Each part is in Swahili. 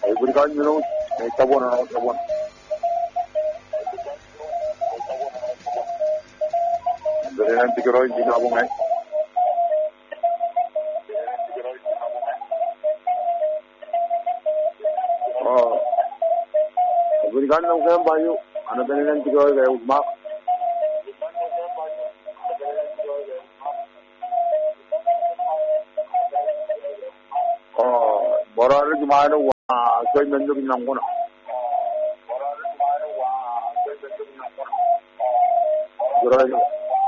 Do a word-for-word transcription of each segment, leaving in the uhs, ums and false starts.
Ay burikan nyo nung may tabon na ako tabon. Dari nanti kiro hindi na ako ngayon. Oh. Burikan nung kaya bayo. Ano ba nanti kiro kaya ugmak? Oh. Boraro gumano wa soy mendo binang ko na. Boraro.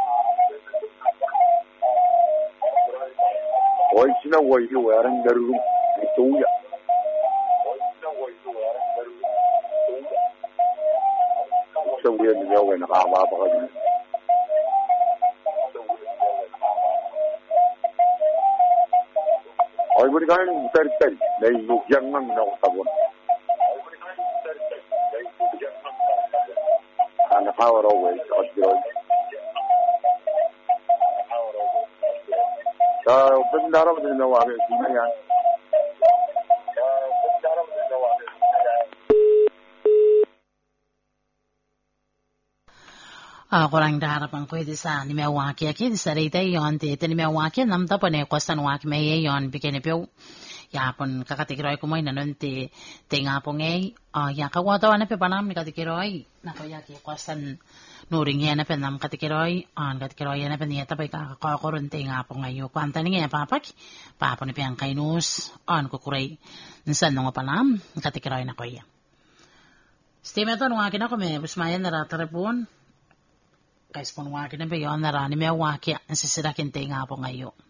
Hoy sina hoy lu waran daru tuya. So we had no when ha ba ba ka. Hoy burikan ter ter dai yang nang na ko tabon. Ana power always odro. Sa bendara mo na wa ke sina yan. Ah, kurang darapan ko iti sa ni mewaki aki di sa rita yon ti iti ni mewaki namta pa ne kwastan waki meye yon bikini piu yapon kakatikiroy kumoy nanon ti ti nga po ngay ah ya kawata wana pe panam ni katikiroy nako yaki kwastan nuring yan na pe nam katikiroy an katikiroy yan na pe niya tapay kakakoron ti nga po ngayo kwanta ni nga papak papo ni piyang kainus an kukuray nsan nga panam katikiroy na ko ya stimeto nung akin ako me busmayan na ratarapon Kais pun waki na bayon na rani may waki ang sisirakin tayo nga po ngayon.